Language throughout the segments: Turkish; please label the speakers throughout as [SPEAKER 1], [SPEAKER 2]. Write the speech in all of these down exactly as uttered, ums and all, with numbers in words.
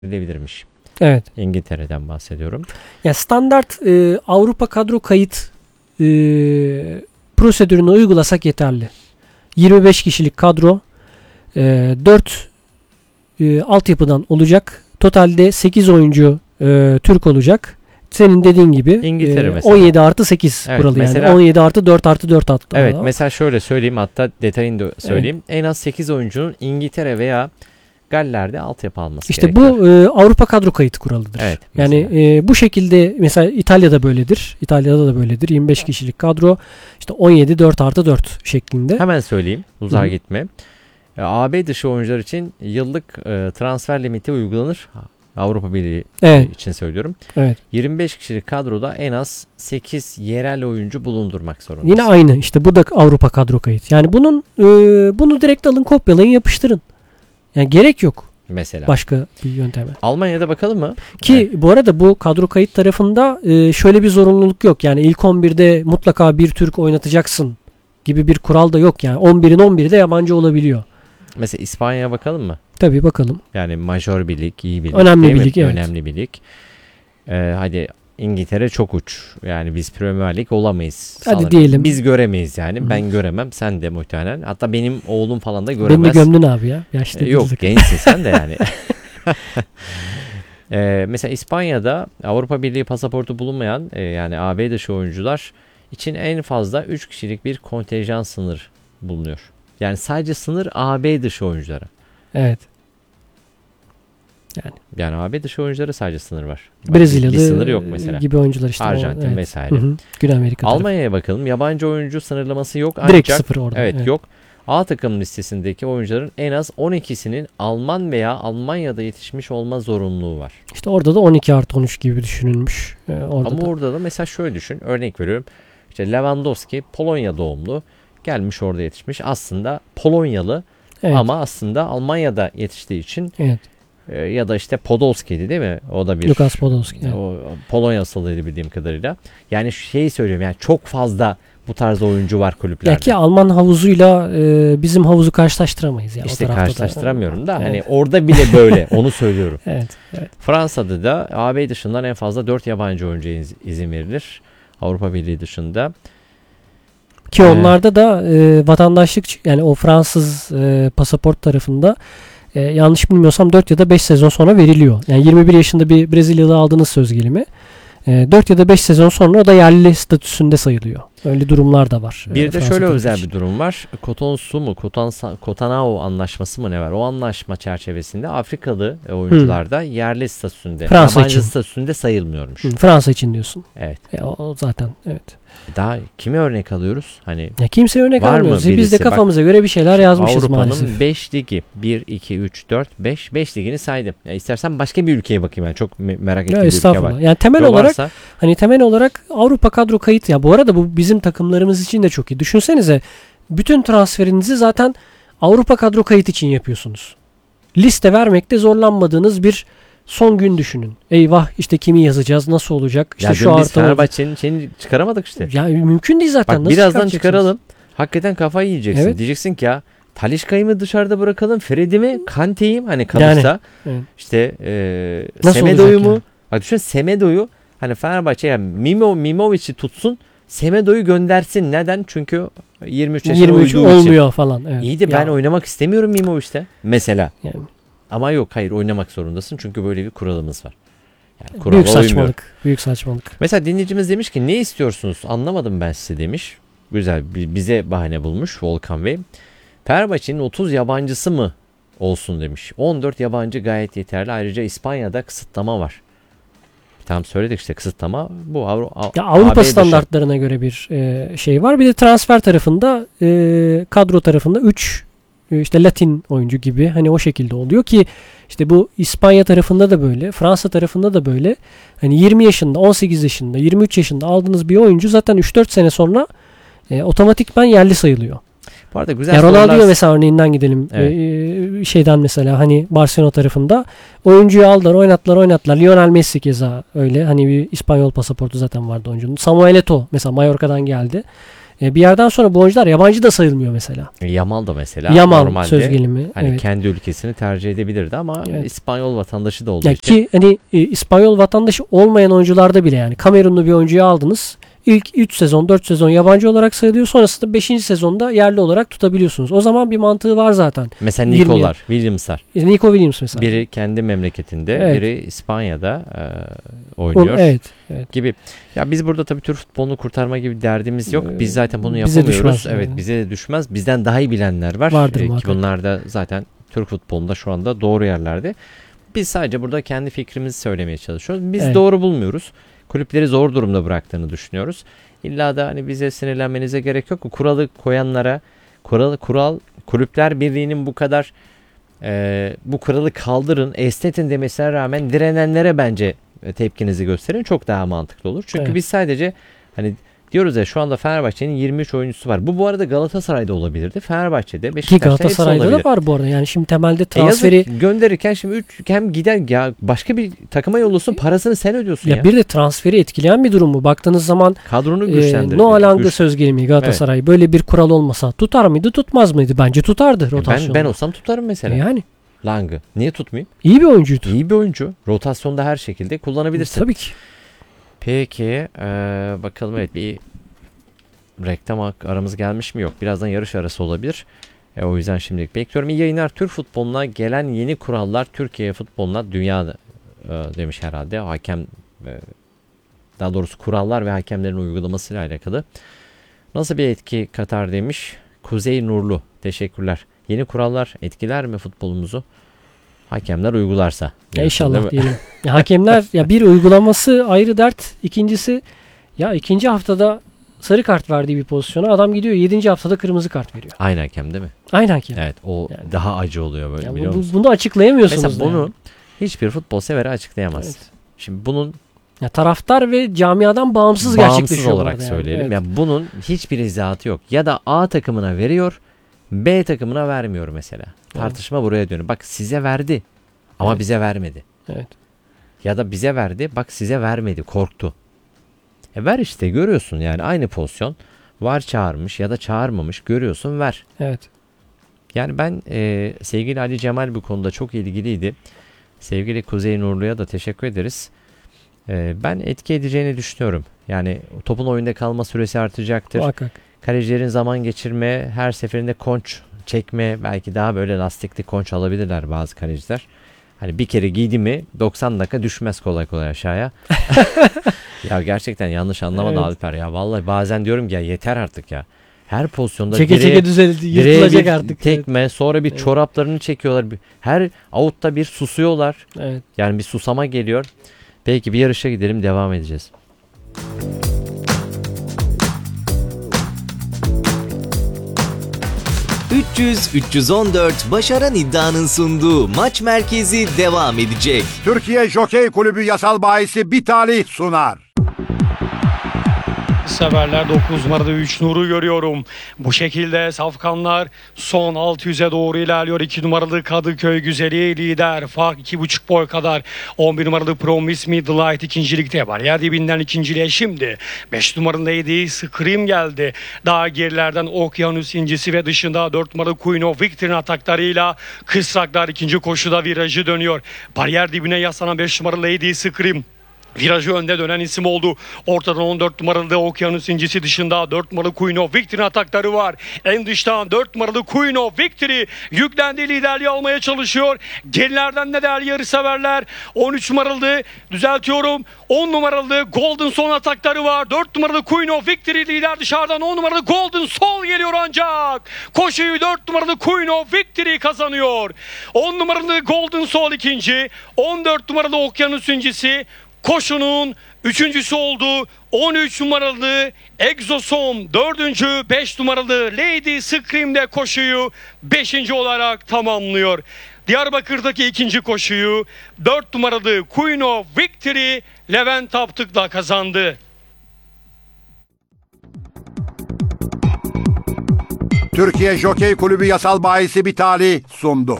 [SPEAKER 1] edebilirmiş.
[SPEAKER 2] Evet.
[SPEAKER 1] İngiltere'den bahsediyorum.
[SPEAKER 2] Ya standart e, Avrupa kadro kayıt e, prosedürünü uygulasak yeterli. yirmi beş kişilik kadro, e, dört e, altyapıdan olacak. Totalde sekiz oyuncu e, Türk olacak. Senin dediğin gibi
[SPEAKER 1] İngiltere
[SPEAKER 2] e,
[SPEAKER 1] mesela.
[SPEAKER 2] on yedi artı sekiz
[SPEAKER 1] Evet,
[SPEAKER 2] kuralı
[SPEAKER 1] mesela-
[SPEAKER 2] yani. on yedi artı dört artı dört hatta.
[SPEAKER 1] Evet, mesela şöyle söyleyeyim, hatta detayını da söyleyeyim. En az sekiz oyuncunun İngiltere veya Galler'de altyapı alması
[SPEAKER 2] İşte
[SPEAKER 1] gerekiyor.
[SPEAKER 2] bu e, Avrupa kadro kayıt kuralıdır.
[SPEAKER 1] Evet,
[SPEAKER 2] yani e, bu şekilde mesela İtalya'da böyledir. İtalya'da da böyledir. yirmi beş kişilik kadro işte on yedi dört artı dört şeklinde.
[SPEAKER 1] Hemen söyleyeyim, uzağa
[SPEAKER 2] Hı hı.
[SPEAKER 1] gitme. E, A B dışı oyuncular için yıllık e, transfer limiti uygulanır. Avrupa Birliği
[SPEAKER 2] Evet.
[SPEAKER 1] için söylüyorum.
[SPEAKER 2] Evet.
[SPEAKER 1] yirmi beş kişilik kadroda en az sekiz yerel oyuncu bulundurmak zorundasın.
[SPEAKER 2] Yine aynı. İşte bu da Avrupa kadro kayıt. Yani bunun e, bunu direkt alın, kopyalayın, yapıştırın. Yani gerek yok
[SPEAKER 1] Mesela.
[SPEAKER 2] başka bir yönteme.
[SPEAKER 1] Almanya'da bakalım mı?
[SPEAKER 2] Ki
[SPEAKER 1] Evet.
[SPEAKER 2] bu arada bu kadro kayıt tarafında e, şöyle bir zorunluluk yok. Yani ilk on birde mutlaka bir Türk oynatacaksın gibi bir kural da yok. Yani on birin on biri de yabancı olabiliyor.
[SPEAKER 1] Mesela İspanya'ya bakalım mı?
[SPEAKER 2] Tabii bakalım.
[SPEAKER 1] Yani majör bir lig, iyi bir lig.
[SPEAKER 2] Önemli
[SPEAKER 1] değil
[SPEAKER 2] bir
[SPEAKER 1] mi?
[SPEAKER 2] lig, evet.
[SPEAKER 1] Önemli bir lig. Ee, hadi İngiltere çok uç. Yani biz Premier Lig olamayız.
[SPEAKER 2] Hadi
[SPEAKER 1] sanırım.
[SPEAKER 2] diyelim.
[SPEAKER 1] Biz göremeyiz yani.
[SPEAKER 2] Hı.
[SPEAKER 1] Ben göremem. Sen de muhtemelen. Hatta benim oğlum falan da
[SPEAKER 2] Beni
[SPEAKER 1] göremez.
[SPEAKER 2] de gömdün abi ya. Yaşlı
[SPEAKER 1] Ee, Yok,
[SPEAKER 2] değildik.
[SPEAKER 1] gençsin sen de yani. Ee, mesela İspanya'da Avrupa Birliği pasaportu bulunmayan e, yani A B dışı oyuncular için en fazla üç kişilik bir kontenjan sınır bulunuyor. Yani sadece sınır A B dışı oyunculara.
[SPEAKER 2] Evet.
[SPEAKER 1] Yani A B dışı oyunculara sadece sınır var. Bak,
[SPEAKER 2] Brezilyalı
[SPEAKER 1] bir sınır yok mesela.
[SPEAKER 2] gibi oyuncular işte.
[SPEAKER 1] Arjantin
[SPEAKER 2] o, evet.
[SPEAKER 1] vesaire.
[SPEAKER 2] Hı hı. Güney Amerika tarafı.
[SPEAKER 1] Almanya'ya bakalım. Yabancı oyuncu sınırlaması yok.
[SPEAKER 2] Direkt
[SPEAKER 1] Ancak,
[SPEAKER 2] sıfır orada.
[SPEAKER 1] evet,
[SPEAKER 2] Evet.
[SPEAKER 1] yok. A takım listesindeki oyuncuların en az on ikisinin Alman veya Almanya'da yetişmiş olma zorunluluğu var.
[SPEAKER 2] İşte orada da on iki artı on üç gibi düşünülmüş. Ee, orada
[SPEAKER 1] Ama
[SPEAKER 2] da.
[SPEAKER 1] orada da mesela şöyle düşün. Örnek veriyorum. İşte Lewandowski Polonya doğumlu. Gelmiş orada yetişmiş. Aslında Polonyalı
[SPEAKER 2] Evet.
[SPEAKER 1] ama aslında Almanya'da yetiştiği için
[SPEAKER 2] Evet.
[SPEAKER 1] e, ya da işte Podolski'ydi değil mi? O da bir
[SPEAKER 2] Lukas Podolski. Evet.
[SPEAKER 1] o Polonya asıllıydı bildiğim kadarıyla. Yani şeyi söylüyorum, yani çok fazla bu tarz oyuncu var kulüplerde.
[SPEAKER 2] Ya ki Alman havuzuyla e, bizim havuzu karşılaştıramayız ya.
[SPEAKER 1] İşte
[SPEAKER 2] o tarafta
[SPEAKER 1] karşılaştıramıyorum da
[SPEAKER 2] Evet.
[SPEAKER 1] hani orada bile böyle onu söylüyorum.
[SPEAKER 2] Evet. Evet.
[SPEAKER 1] Fransa'da da A B dışından en fazla dört yabancı oyuncuya iz- izin verilir. Avrupa Birliği dışında.
[SPEAKER 2] Ki
[SPEAKER 1] Ee,
[SPEAKER 2] onlarda da e, vatandaşlık yani o Fransız e, pasaport tarafında e, yanlış bilmiyorsam dört ya da beş sezon sonra veriliyor. Yani yirmi bir yaşında bir Brezilyalı aldığınız söz gelimi. E, dört ya da beş sezon sonra o da yerli statüsünde sayılıyor. Öyle durumlar da var.
[SPEAKER 1] Bir
[SPEAKER 2] e,
[SPEAKER 1] de
[SPEAKER 2] Fransa
[SPEAKER 1] şöyle
[SPEAKER 2] tarafı
[SPEAKER 1] özel
[SPEAKER 2] için.
[SPEAKER 1] bir durum var. Cotonsu mu, Cotansa- Cotonao anlaşması mı ne var? O anlaşma çerçevesinde Afrikalı oyuncular da yerli statüsünde,
[SPEAKER 2] Fransa
[SPEAKER 1] yabancı
[SPEAKER 2] için.
[SPEAKER 1] statüsünde sayılmıyormuş.
[SPEAKER 2] Hı, Fransa için diyorsun.
[SPEAKER 1] Evet.
[SPEAKER 2] E, o, o zaten evet.
[SPEAKER 1] Daha kimi örnek alıyoruz? Hani
[SPEAKER 2] Ya kimse örnek
[SPEAKER 1] Var mı
[SPEAKER 2] almıyoruz. Biz de
[SPEAKER 1] birisi? Bak,
[SPEAKER 2] kafamıza göre bir şeyler yazmışız maalesef.
[SPEAKER 1] Avrupa'nın beş ligi bir, iki, üç, dört, beş. beş ligini saydım. Ya istersen başka bir ülkeye bakayım. Yani çok me- merak ettiğim
[SPEAKER 2] Ya
[SPEAKER 1] bir ülke
[SPEAKER 2] estağfurullah.
[SPEAKER 1] var.
[SPEAKER 2] Yani temel
[SPEAKER 1] Yok
[SPEAKER 2] olarak
[SPEAKER 1] varsa-
[SPEAKER 2] hani temel olarak Avrupa kadro kayıt ya bu arada bu bizim takımlarımız için de çok iyi. Düşünsenize bütün transferinizi zaten Avrupa kadro kayıt için yapıyorsunuz. Liste vermekte zorlanmadığınız bir son gün düşünün. Eyvah işte kimi yazacağız, nasıl olacak? İşte
[SPEAKER 1] ya
[SPEAKER 2] şu
[SPEAKER 1] dün biz
[SPEAKER 2] artı olacak.
[SPEAKER 1] Fenerbahçe'nin şeyini çıkaramadık işte.
[SPEAKER 2] Ya mümkün değil zaten.
[SPEAKER 1] Bak
[SPEAKER 2] Nasıl
[SPEAKER 1] birazdan
[SPEAKER 2] çıkartacaksınız?
[SPEAKER 1] çıkaralım. Hakikaten kafayı yiyeceksin.
[SPEAKER 2] Evet.
[SPEAKER 1] Diyeceksin ki ya Talisca'yı mı dışarıda bırakalım? Fred'i mi? Kante'yi mi? Hani kalırsa.
[SPEAKER 2] Evet.
[SPEAKER 1] İşte e,
[SPEAKER 2] Nasıl
[SPEAKER 1] Semedo'yu
[SPEAKER 2] olacak
[SPEAKER 1] mu?
[SPEAKER 2] yani?
[SPEAKER 1] Bak düşün, Semedo'yu hani Fenerbahçe yani Mimo, Mimovic'i tutsun. Semedo'yu göndersin. Neden? Çünkü yirmi üç yaşına
[SPEAKER 2] yirmi üç
[SPEAKER 1] uyduğu için.
[SPEAKER 2] olmuyor falan. Evet.
[SPEAKER 1] İyi de ben
[SPEAKER 2] Ya,
[SPEAKER 1] oynamak istemiyorum Mimovic'te. Mesela.
[SPEAKER 2] yani
[SPEAKER 1] Ama yok, hayır, oynamak zorundasın. Çünkü böyle bir kuralımız var. Yani kurala
[SPEAKER 2] büyük
[SPEAKER 1] uymuyor.
[SPEAKER 2] saçmalık. Büyük saçmalık.
[SPEAKER 1] Mesela dinleyicimiz demiş ki ne istiyorsunuz? Anlamadım ben size demiş. Güzel, bi- bize bahane bulmuş Volkan Bey. Fenerbahçe'nin otuz yabancısı mı olsun demiş. on dört yabancı gayet yeterli. Ayrıca İspanya'da kısıtlama var. Tam söyledik işte, kısıtlama bu Avru- A-
[SPEAKER 2] Ya Avrupa
[SPEAKER 1] A B dışı.
[SPEAKER 2] standartlarına göre bir e, şey var. Bir de transfer tarafında e, kadro tarafında üç işte Latin oyuncu gibi hani o şekilde oluyor ki işte bu İspanya tarafında da böyle, Fransa tarafında da böyle. Hani yirmi yaşında, on sekiz yaşında, yirmi üç yaşında aldığınız bir oyuncu zaten üç dört sene sonra e, otomatikman yerli sayılıyor.
[SPEAKER 1] Bu arada güzel
[SPEAKER 2] Ya Ronaldo
[SPEAKER 1] sorular.
[SPEAKER 2] mesela örneğinden gidelim.
[SPEAKER 1] Evet.
[SPEAKER 2] Ee, şeyden mesela hani Barcelona tarafında oyuncuyu aldılar, oynattılar, oynattılar. Lionel Messi keza öyle. Hani bir İspanyol pasaportu zaten vardı oyuncunun. Samuel Eto'o mesela Mallorca'dan geldi. E, bir yerden sonra bu oyuncular yabancı da sayılmıyor mesela.
[SPEAKER 1] Yamal da mesela
[SPEAKER 2] Yamal
[SPEAKER 1] normalde
[SPEAKER 2] söz gelimi.
[SPEAKER 1] hani
[SPEAKER 2] evet.
[SPEAKER 1] kendi ülkesini tercih edebilirdi ama
[SPEAKER 2] Evet.
[SPEAKER 1] İspanyol vatandaşı da olduğu
[SPEAKER 2] Ya
[SPEAKER 1] için.
[SPEAKER 2] ki hani e, İspanyol vatandaşı olmayan oyuncularda bile yani Kamerunlu bir oyuncuyu aldınız. İlk üç sezon dört sezon yabancı olarak sayılıyor. Sonrasında beşinci sezonda yerli olarak tutabiliyorsunuz. O zaman bir mantığı var zaten.
[SPEAKER 1] Mesela
[SPEAKER 2] yirmi
[SPEAKER 1] Nico'lar, Williams'lar.
[SPEAKER 2] E, Nico Williams mesela.
[SPEAKER 1] Biri kendi memleketinde,
[SPEAKER 2] Evet.
[SPEAKER 1] biri İspanya'da e,
[SPEAKER 2] O-
[SPEAKER 1] oynuyor
[SPEAKER 2] evet. evet.
[SPEAKER 1] gibi. Ya biz burada tabii Türk futbolunu kurtarma gibi derdimiz yok. Biz zaten bunu
[SPEAKER 2] Bize
[SPEAKER 1] yapamıyoruz.
[SPEAKER 2] düşmez
[SPEAKER 1] Evet,
[SPEAKER 2] yani.
[SPEAKER 1] bize de düşmez. Bizden daha iyi bilenler var.
[SPEAKER 2] Vardır
[SPEAKER 1] E, ki
[SPEAKER 2] muhakkak.
[SPEAKER 1] bunlar da zaten Türk futbolunda şu anda doğru yerlerde. Biz sadece burada kendi fikrimizi söylemeye çalışıyoruz. Biz
[SPEAKER 2] Evet.
[SPEAKER 1] doğru bulmuyoruz. Kulüpleri zor durumda bıraktığını düşünüyoruz. İlla da hani bize sinirlenmenize gerek yok. Kuralı koyanlara, kural, kural Kulüpler Birliği'nin bu kadar e, bu kuralı kaldırın, esnetin demesine rağmen direnenlere bence tepkinizi gösterin. Çok daha mantıklı olur. Çünkü
[SPEAKER 2] Evet.
[SPEAKER 1] biz sadece hani diyoruz ya şu anda Fenerbahçe'nin yirmi üç oyuncusu var. Bu bu arada Galatasaray'da olabilirdi. Fenerbahçe'de,
[SPEAKER 2] Ki
[SPEAKER 1] Beşiktaş'ta hepsi
[SPEAKER 2] Galatasaray'da
[SPEAKER 1] olabilir.
[SPEAKER 2] da var bu arada. Yani şimdi temelde
[SPEAKER 1] E
[SPEAKER 2] transferi
[SPEAKER 1] yazık, gönderirken şimdi üç hem gider ya başka bir takıma yolluyorsun, parasını sen ödüyorsun ya.
[SPEAKER 2] ya bir de transferi etkileyen bir durum bu. Baktığınız zaman
[SPEAKER 1] Kadronu
[SPEAKER 2] e,
[SPEAKER 1] güçlendir.
[SPEAKER 2] Noah Lang'ı
[SPEAKER 1] güç-
[SPEAKER 2] söz gelimi Galatasaray böyle bir kural olmasa tutar mıydı tutmaz mıydı? Bence tutardı
[SPEAKER 1] Ben
[SPEAKER 2] rotasyonda.
[SPEAKER 1] ben olsam tutarım mesela.
[SPEAKER 2] E yani
[SPEAKER 1] Lang'ı. Niye tutmayayım?
[SPEAKER 2] iyi bir oyuncuydu.
[SPEAKER 1] İyi bir oyuncu. Rotasyonda her şekilde kullanabilirsin.
[SPEAKER 2] Tabii ki.
[SPEAKER 1] Peki eee, bakalım evet bir reklam ak- aramız gelmiş mi? Yok. Birazdan yarış arası olabilir. E, o yüzden şimdilik bekliyorum. İyi yayınlar. Türk futboluna gelen yeni kurallar Türkiye futboluna dünya e, demiş herhalde. Hakem e, daha doğrusu kurallar ve hakemlerin uygulamasıyla alakalı. Nasıl bir etki katar demiş. Kuzey Nurlu. Teşekkürler. Yeni kurallar etkiler mi futbolumuzu? Hakemler uygularsa.
[SPEAKER 2] Ya
[SPEAKER 1] diyorsun, değil
[SPEAKER 2] inşallah
[SPEAKER 1] mi?
[SPEAKER 2] diyelim. Ya hakemler ya bir uygulaması ayrı dert. İkincisi ya ikinci haftada sarı kart verdiği bir pozisyona adam gidiyor yedinci haftada kırmızı kart veriyor.
[SPEAKER 1] Aynı hakem değil mi?
[SPEAKER 2] Aynı hakem.
[SPEAKER 1] Evet o
[SPEAKER 2] Yani.
[SPEAKER 1] daha acı oluyor böyle
[SPEAKER 2] Ya bu-
[SPEAKER 1] biliyor
[SPEAKER 2] bu-
[SPEAKER 1] musun?
[SPEAKER 2] bunu açıklayamıyorsunuz.
[SPEAKER 1] Mesela
[SPEAKER 2] da
[SPEAKER 1] bunu
[SPEAKER 2] yani.
[SPEAKER 1] hiçbir futbol severi açıklayamaz.
[SPEAKER 2] Evet.
[SPEAKER 1] Şimdi bunun
[SPEAKER 2] Ya taraftar ve camiadan bağımsız,
[SPEAKER 1] bağımsız
[SPEAKER 2] gerçekleşiyor bu
[SPEAKER 1] olarak
[SPEAKER 2] arada yani.
[SPEAKER 1] söyleyelim.
[SPEAKER 2] Evet.
[SPEAKER 1] Ya bunun hiçbir izahatı yok. Ya da A takımına veriyor, B takımına vermiyor mesela. Tartışma buraya dönüyor. Bak size verdi ama
[SPEAKER 2] Evet.
[SPEAKER 1] bize vermedi.
[SPEAKER 2] Evet.
[SPEAKER 1] Ya da bize verdi, bak size vermedi, korktu. E ver işte görüyorsun yani aynı pozisyon. Var çağırmış ya da çağırmamış görüyorsun ver.
[SPEAKER 2] Evet.
[SPEAKER 1] Yani ben e, sevgili Ali Cemal bu konuda çok ilgiliydi. Sevgili Kuzey Nurlu'ya da teşekkür ederiz. E, ben etki edeceğini düşünüyorum. Yani topun oyunda kalma süresi artacaktır.
[SPEAKER 2] Muhakkak.
[SPEAKER 1] Kalecilerin zaman geçirme, her seferinde konç çekme, belki daha böyle lastikli konç alabilirler bazı kaleciler. Hani bir kere giydi mi doksan dakika düşmez kolay kolay aşağıya. Ya gerçekten yanlış anlamadı
[SPEAKER 2] Evet.
[SPEAKER 1] Alper ya. Vallahi bazen diyorum ki ya yeter artık ya. Her pozisyonda
[SPEAKER 2] Çeke
[SPEAKER 1] direğe-
[SPEAKER 2] çeke düzeldi.
[SPEAKER 1] direğe
[SPEAKER 2] Yırtılacak
[SPEAKER 1] bir
[SPEAKER 2] artık.
[SPEAKER 1] tekme, sonra bir
[SPEAKER 2] Evet.
[SPEAKER 1] çoraplarını çekiyorlar. Bir- Her out'ta bir susuyorlar.
[SPEAKER 2] Evet.
[SPEAKER 1] Yani bir susama geliyor. Peki bir yarışa gidelim, devam edeceğiz.
[SPEAKER 3] üç yüz üç yüz on dört Başaran İddia'nın sunduğu Maç Merkezi devam edecek.
[SPEAKER 4] Türkiye Jokey Kulübü yasal bahisi bir talih sunar.
[SPEAKER 5] Severler dokuz numarada üç Nur'u görüyorum. Bu şekilde safkanlar son altı yüze doğru ilerliyor. iki numaralı Kadıköy Güzeli lider. Fark iki buçuk boy kadar. on bir numaralı Promise Me Delight ikincilikte. Bariyer dibinden ikinciliğe şimdi. beş numaralı Lady Scream geldi. Daha gerilerden Okyanus incisi ve dışında dört numaralı Queen of Victory'nin ataklarıyla Kısraklar ikinci koşuda virajı dönüyor. Bariyer dibine yaslanan beş numaralı Lady Scream virajı önde dönen isim oldu. Ortadan on dört numaralı da Okyanus incisi, dışında dört numaralı Queen of Victory'nin atakları var. En dıştan dört numaralı Queen of Victory yüklendi, liderliği almaya çalışıyor. Gerilerden de değerli yarışseverler. on üç numaralı düzeltiyorum. on numaralı Golden Son atakları var. dört numaralı Queen of Victory lider dışarıdan. on numaralı Golden Soul geliyor ancak. Koşuyu dört numaralı Queen of Victory kazanıyor. on numaralı Golden Soul ikinci. on dört numaralı Okyanus incisi koşunun üçüncüsü oldu. on üç numaralı Exosom dördüncü, beş numaralı Lady Scream de koşuyu beşinci olarak tamamlıyor. Diyarbakır'daki ikinci koşuyu dört numaralı Queen of Victory Levent Aptık'la kazandı.
[SPEAKER 4] Türkiye Jokey Kulübü yasal bahisi bir talih sundu.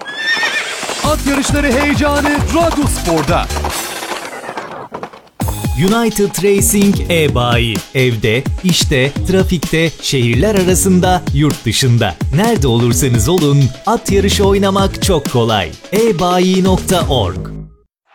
[SPEAKER 6] At yarışları heyecanı Radyospor'da.
[SPEAKER 3] United Racing e-bayi. Evde, işte, trafikte, şehirler arasında, yurt dışında. Nerede olursanız olun, at yarışı oynamak çok kolay. e bayi nokta org